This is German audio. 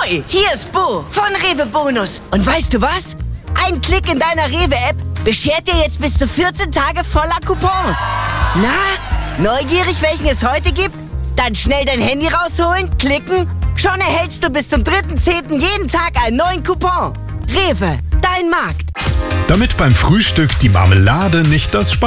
Ahoi, hier ist Bo von Rewe Bonus. Und weißt du was? Ein Klick in deiner Rewe-App beschert dir jetzt bis zu 14 Tage voller Coupons. Na, neugierig, welchen es heute gibt? Dann schnell dein Handy rausholen, klicken. Schon erhältst du bis zum 3.10. jeden Tag einen neuen Coupon. Rewe, dein Markt. Damit beim Frühstück die Marmelade nicht das